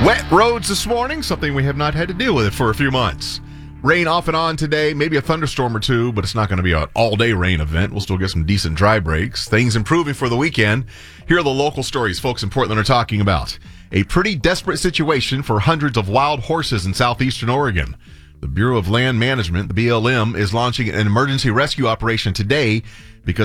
Wet roads this morning, something we have not had to deal with for a few months. Rain off and on today, maybe a thunderstorm or two, but it's not going to be an all-day rain event. We'll still get some decent dry breaks. Things improving for the weekend. Here are the local stories folks in Portland are talking about. A pretty desperate situation for hundreds of wild horses in southeastern Oregon. The Bureau of Land Management, the BLM, is launching an emergency rescue operation today because